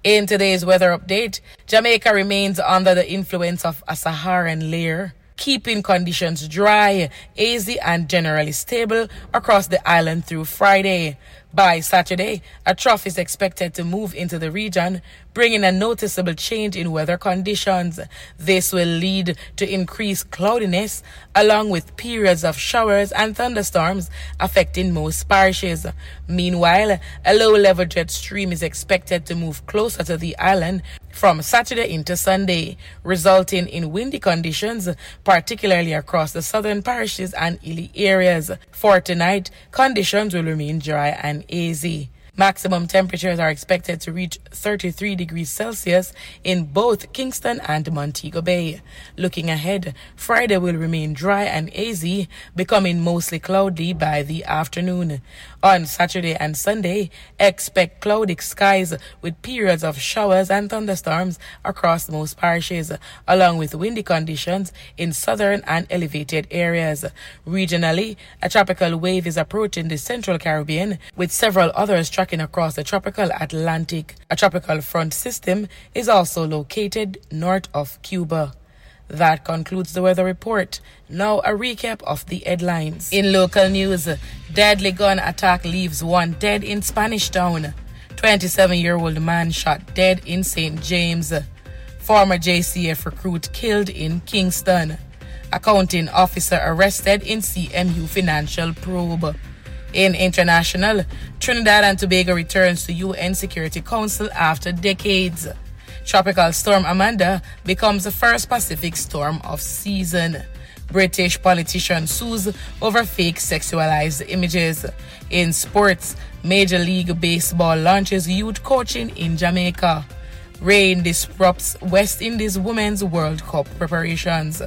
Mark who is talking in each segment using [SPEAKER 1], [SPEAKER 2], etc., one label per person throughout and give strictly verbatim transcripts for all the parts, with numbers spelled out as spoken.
[SPEAKER 1] In today's weather update, Jamaica remains under the influence of a Saharan layer, keeping conditions dry, hazy and generally stable across the island through Friday. By Saturday, a trough is expected to move into the region, bringing a noticeable change in weather conditions. This will lead to increased cloudiness, along with periods of showers and thunderstorms affecting most parishes. Meanwhile, a low-level jet stream is expected to move closer to the island from Saturday into Sunday, resulting in windy conditions, particularly across the southern parishes and hilly areas. For tonight, conditions will remain dry and hazy. Maximum temperatures are expected to reach thirty-three degrees Celsius in both Kingston and Montego Bay. Looking ahead, Friday will remain dry and hazy, becoming mostly cloudy by the afternoon. On Saturday and Sunday, expect cloudy skies with periods of showers and thunderstorms across most parishes, along with windy conditions in southern and elevated areas. Regionally, a tropical wave is approaching the Central Caribbean, with several others tracking across the tropical Atlantic. A tropical front system is also located north of Cuba. That concludes the weather report. Now a recap of the headlines. In local news, deadly gun attack leaves one dead in Spanish Town. twenty-seven-year-old man shot dead in Saint James. Former J C F recruit killed in Kingston. Accounting officer arrested in C M U financial probe. In international, Trinidad and Tobago returns to U N Security Council after decades. Tropical Storm Amanda becomes the first Pacific storm of season. British politician sues over fake sexualized images. In sports, Major League Baseball launches youth coaching in Jamaica. Rain disrupts West Indies Women's World Cup preparations.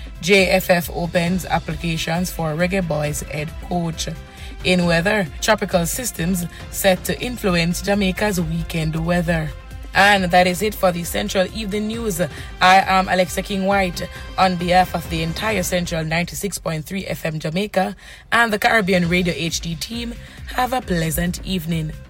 [SPEAKER 1] J F F opens applications for Reggae Boys head coach. In weather, tropical systems set to influence Jamaica's weekend weather. And that is it for the Central Evening News. I am Alexa King White. On behalf of the entire Central ninety-six point three F M Jamaica and the Caribbean Radio H D team, have a pleasant evening.